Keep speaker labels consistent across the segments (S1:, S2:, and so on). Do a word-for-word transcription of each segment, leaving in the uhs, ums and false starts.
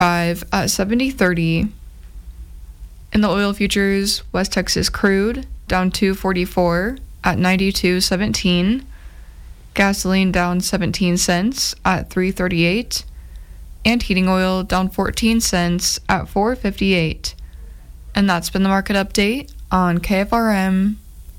S1: five at seventy thirty. In the oil futures, West Texas crude down two forty-four at ninety-two seventeen. Gasoline down seventeen cents at three thirty-eight. And heating oil down fourteen cents at four fifty-eight. And that's been the market update on K F R M.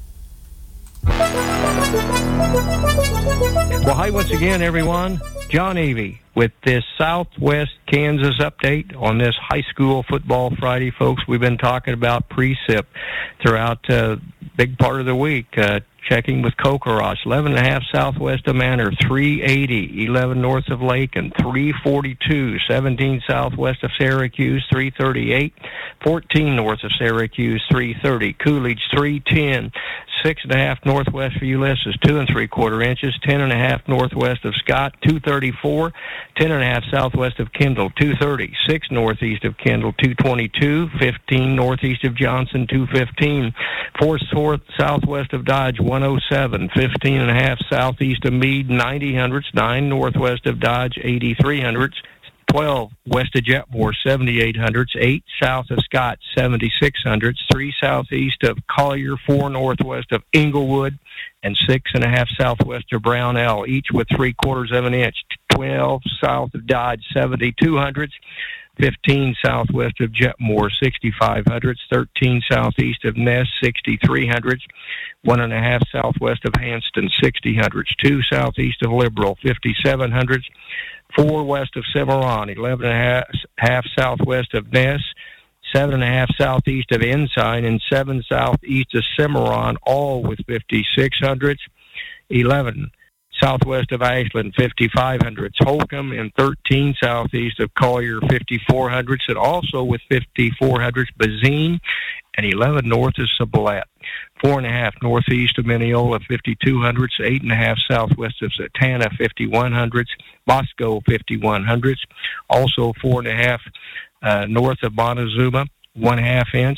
S2: Well, hi once again, everyone. John Avey with this Southwest Kansas update on this high school football Friday, folks. We've been talking about precip throughout a uh, big part of the week. Uh, checking with Kokoros, eleven and a half southwest of Manor, three eighty, eleven north of Lakin, three forty-two, seventeen southwest of Syracuse, three thirty-eight, fourteen north of Syracuse, three thirty, Coolidge, three ten, six and a half northwest for Ulysses, two and three quarter inches, ten and a half northwest of Scott, two thirty-four, ten and a half southwest of Kendall, two thirty, six northeast of Kendall, two twenty-two, fifteen northeast of Johnson, two fifteen, four southwest of Dodge, one oh seven, fifteen and a half southeast of Meade, ninety hundredths, nine northwest of Dodge, eighty-three hundredths, twelve west of Jetmore, seventy-eight hundredths, eight south of Scott, seventy-six hundredths, three southeast of Collier, four northwest of Inglewood, and six and a half southwest of Brownell, each with three quarters of an inch, twelve south of Dodge, seventy-two hundredths, fifteen southwest of Jetmore, sixty-five hundredths, thirteen southeast of Ness, sixty-three hundredths, one and a half southwest of Hanston, sixty hundredths, two southeast of Liberal, fifty-seven hundredths, four west of Cimarron, eleven and a half, half southwest of Ness, seven and a half southeast of Ensign, and seven southeast of Cimarron, all with fifty-six hundredths, eleven southwest of Ashland, fifty-five hundredths, Holcomb, and thirteen southeast of Collier, fifty-four hundredths, and also with fifty-four hundredths, Bazine, and eleven north of Sublette, four and a half northeast of Mineola, fifty-two hundredths, eight and a half southwest of Satana, fifty-one hundredths, Bosco, fifty-one hundredths, also four and a half uh, north of Montezuma, one half inch,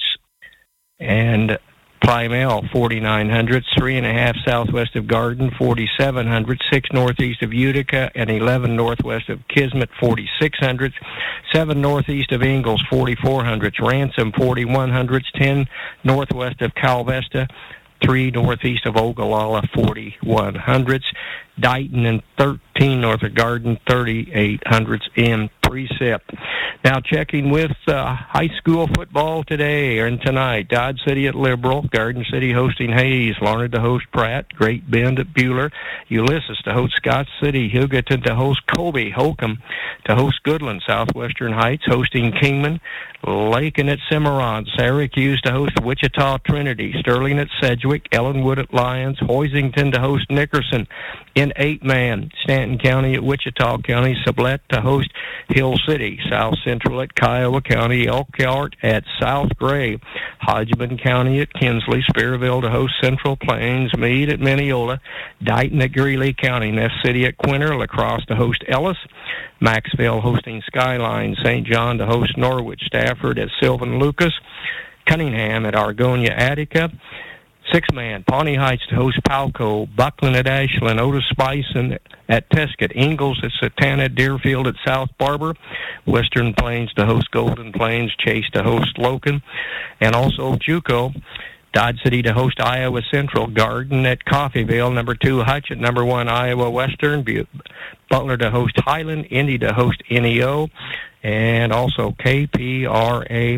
S2: and Plymell, forty-nine hundredths, three and a half southwest of Garden, forty-seven hundredths, six northeast of Utica, and eleven northwest of Kismet, forty-six hundredths, seven northeast of Ingalls, forty-four hundredths, Ransom, forty-one hundredths, ten northwest of Calvesta, three northeast of Ogallala, forty-one hundredths, Dighton, and thirteen north of Garden, thirty-eight hundredths in precip. Now checking with uh, high school football today and tonight. Dodge City at Liberal, Garden City hosting Hayes, Larned to host Pratt, Great Bend at Buhler, Ulysses to host Scott City, Hugoton to host Colby, Holcomb to host Goodland, Southwestern Heights hosting Kingman, Lakin at Cimarron, Syracuse to host Wichita Trinity, Sterling at Sedgwick, Ellenwood at Lyons, Hoisington to host Nickerson in eight-man, Stanton County at Wichita County, Sublette to host Hill City, South Central at Kiowa County, Elkhart at South Gray, Hodgman County at Kinsley, Spearville to host Central Plains, Meade at Mineola, Dighton at Greeley County, Ness City at Quinter, La Crosse to host Ellis, Maxville hosting Skyline, Saint John to host Norwich, Stafford at Sylvan Lucas, Cunningham at Argonia Attica, six-man, Pawnee Heights to host Palco, Buckland at Ashland, Otis Bison at Tescott, Ingalls at Satana, Deerfield at South Barber, Western Plains to host Golden Plains, Chase to host Logan, and also JUCO, Dodge City to host Iowa Central, Garden at Coffeyville, number two Hutch at number one Iowa Western, Butler to host Highland, Indy to host N E O, and also K P R A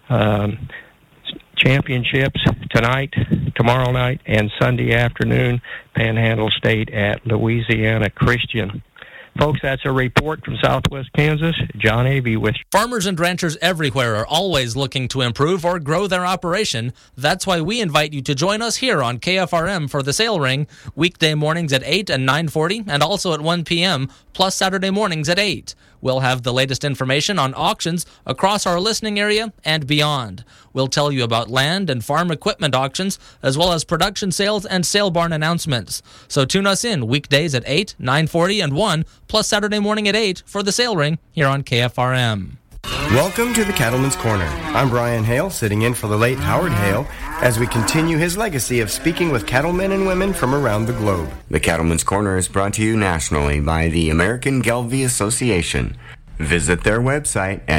S2: um, championships tonight, tomorrow night, and Sunday afternoon, Panhandle State at Louisiana Christian. Folks, that's a report from Southwest Kansas. John Avey with you.
S3: Farmers and ranchers everywhere are always looking to improve or grow their operation. That's why we invite you to join us here on K F R M for the Sale Ring, weekday mornings at eight and nine forty, and also at one p.m., plus Saturday mornings at eight. We'll have the latest information on auctions across our listening area and beyond. We'll tell you about land and farm equipment auctions, as well as production sales and sale barn announcements. So tune us in weekdays at eight, nine forty, and one, plus Saturday morning at eight for the Sale Ring here on K F R M.
S4: Welcome to the Cattleman's Corner. I'm Brian Hale, sitting in for the late Howard Hale, as we continue his legacy of speaking with cattlemen and women from around the globe.
S5: The Cattleman's Corner is brought to you nationally by the American Gelbvieh Association. Visit their website at